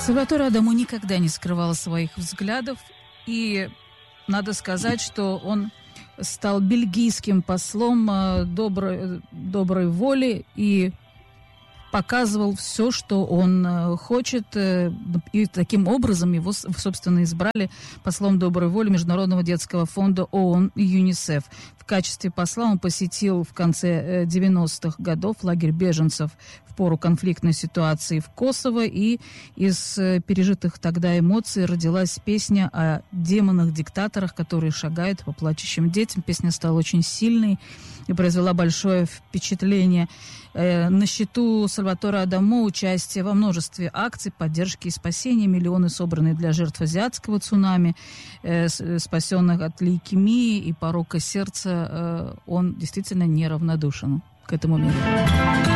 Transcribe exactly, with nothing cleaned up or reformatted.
Сальваторе Адамо никогда не скрывал своих взглядов, и надо сказать, что он стал бельгийским послом доброй, доброй воли и показывал все, что он хочет, и таким образом его, собственно, избрали послом доброй воли Международного детского фонда ООН ЮНИСЕФ. В качестве посла он посетил в конце девяностых годов лагерь беженцев в пору конфликтной ситуации в Косово, и из пережитых тогда эмоций родилась песня о демонах-диктаторах, которые шагают по плачущим детям. Песня стала очень сильной и произвела большое впечатление. На счету Сальваторе Адамо участие во множестве акций поддержки и спасения, миллионы, собранные для жертв азиатского цунами, э, спасенных от лейкемии и порока сердца. Э, он действительно неравнодушен к этому миру.